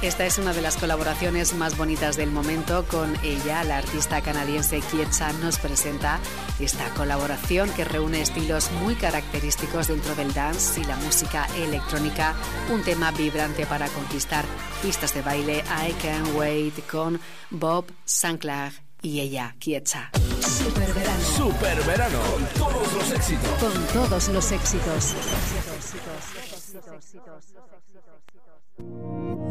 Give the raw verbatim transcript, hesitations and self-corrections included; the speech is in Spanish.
Esta es una de las colaboraciones más bonitas del momento. Con ella, la artista canadiense Kietza nos presenta esta colaboración que reúne estilos muy característicos dentro del dance y la música electrónica. Un tema vibrante para conquistar pistas de baile. I Can't Wait con Bob Sinclair y ella, Kietza. Super verano. Super verano. Con todos los éxitos. Con todos los éxitos.